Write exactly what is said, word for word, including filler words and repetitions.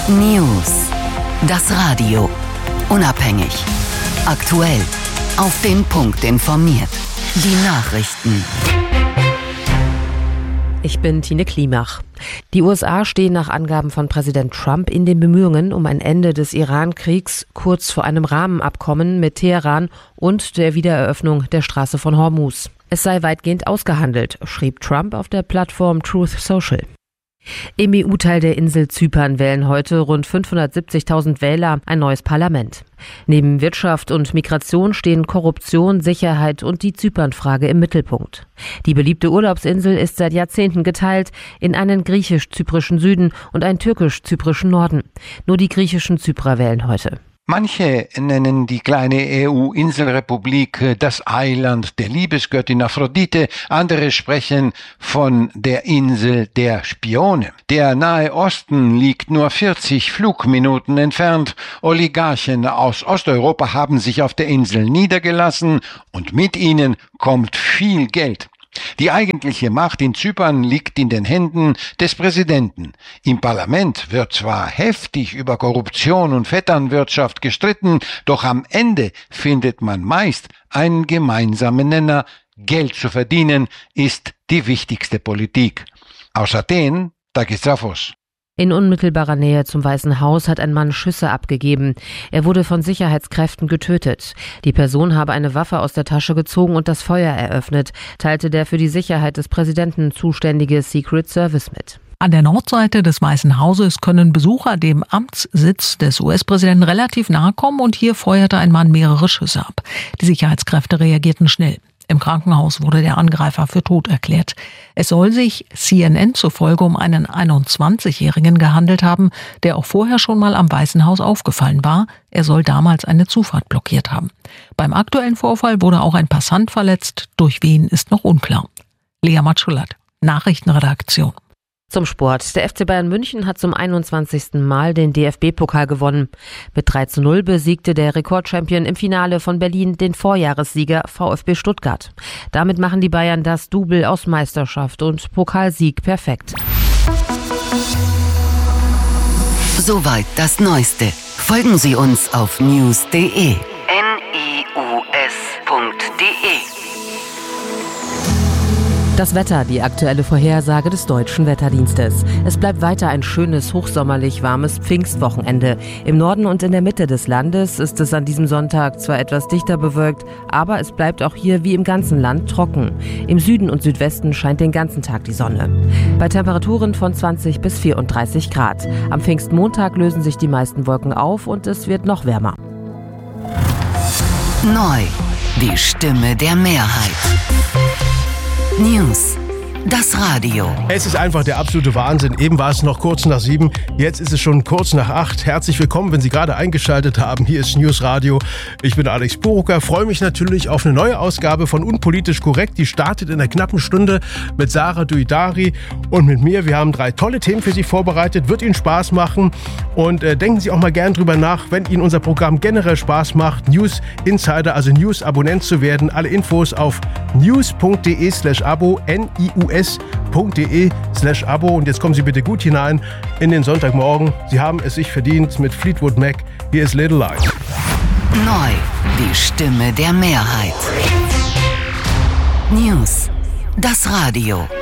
News. Das Radio. Unabhängig. Aktuell. Auf den Punkt informiert. Die Nachrichten. Ich bin Tine Klimach. Die U S A stehen nach Angaben von Präsident Trump in den Bemühungen um ein Ende des Iran-Kriegs kurz vor einem Rahmenabkommen mit Teheran und der Wiedereröffnung der Straße von Hormuz. Es sei weitgehend ausgehandelt, schrieb Trump auf der Plattform Truth Social. Im E U-Teil der Insel Zypern wählen heute rund fünfhundertsiebzigtausend Wähler ein neues Parlament. Neben Wirtschaft und Migration stehen Korruption, Sicherheit und die Zypernfrage im Mittelpunkt. Die beliebte Urlaubsinsel ist seit Jahrzehnten geteilt in einen griechisch-zyprischen Süden und einen türkisch-zyprischen Norden. Nur die griechischen Zyprer wählen heute. Manche nennen die kleine E U-Inselrepublik das Eiland der Liebesgöttin Aphrodite, andere sprechen von der Insel der Spione. Der Nahe Osten liegt nur vierzig Flugminuten entfernt. Oligarchen aus Osteuropa haben sich auf der Insel niedergelassen und mit ihnen kommt viel Geld. Die eigentliche Macht in Zypern liegt in den Händen des Präsidenten. Im Parlament wird zwar heftig über Korruption und Vetternwirtschaft gestritten, doch am Ende findet man meist einen gemeinsamen Nenner. Geld zu verdienen ist die wichtigste Politik. Aus Athen, Takis Trafos. In unmittelbarer Nähe zum Weißen Haus hat ein Mann Schüsse abgegeben. Er wurde von Sicherheitskräften getötet. Die Person habe eine Waffe aus der Tasche gezogen und das Feuer eröffnet, teilte der für die Sicherheit des Präsidenten zuständige Secret Service mit. An der Nordseite des Weißen Hauses können Besucher dem Amtssitz des U S-Präsidenten relativ nahe kommen und hier feuerte ein Mann mehrere Schüsse ab. Die Sicherheitskräfte reagierten schnell. Im Krankenhaus wurde der Angreifer für tot erklärt. Es soll sich C N N zufolge um einen einundzwanzigjährigen gehandelt haben, der auch vorher schon mal am Weißen Haus aufgefallen war. Er soll damals eine Zufahrt blockiert haben. Beim aktuellen Vorfall wurde auch ein Passant verletzt. Durch wen ist noch unklar. Lea Matschulat, Nachrichtenredaktion. Zum Sport. Der F C Bayern München hat zum einundzwanzigsten Mal den D F B-Pokal gewonnen. Mit drei zu null besiegte der Rekordchampion im Finale von Berlin den Vorjahressieger VfB Stuttgart. Damit machen die Bayern das Double aus Meisterschaft und Pokalsieg perfekt. Soweit das Neueste. Folgen Sie uns auf news punkt de. N I U S punkt de. Das Wetter, die aktuelle Vorhersage des Deutschen Wetterdienstes. Es bleibt weiter ein schönes, hochsommerlich warmes Pfingstwochenende. Im Norden und in der Mitte des Landes ist es an diesem Sonntag zwar etwas dichter bewölkt, aber es bleibt auch hier wie im ganzen Land trocken. Im Süden und Südwesten scheint den ganzen Tag die Sonne. Bei Temperaturen von zwanzig bis vierunddreißig Grad. Am Pfingstmontag lösen sich die meisten Wolken auf und es wird noch wärmer. Neu. Die Stimme der Mehrheit. News. Das Radio. Es ist einfach der absolute Wahnsinn. Eben war es noch kurz nach sieben, jetzt ist es schon kurz nach acht. Herzlich willkommen, wenn Sie gerade eingeschaltet haben. Hier ist News Radio. Ich bin Alex Burucker, freue mich natürlich auf eine neue Ausgabe von Unpolitisch Korrekt. Die startet in einer knappen Stunde mit Sarah Duidari und mit mir. Wir haben drei tolle Themen für Sie vorbereitet. Wird Ihnen Spaß machen und äh, denken Sie auch mal gern drüber nach, wenn Ihnen unser Programm generell Spaß macht, News Insider, also News Abonnent zu werden. Alle Infos auf news punkt de slash abo, N I U S punkt de slash abo. Und jetzt kommen Sie bitte gut hinein in den Sonntagmorgen. Sie haben es sich verdient mit Fleetwood Mac. Hier ist Little Light. Neu. Die Stimme der Mehrheit. News. Das Radio.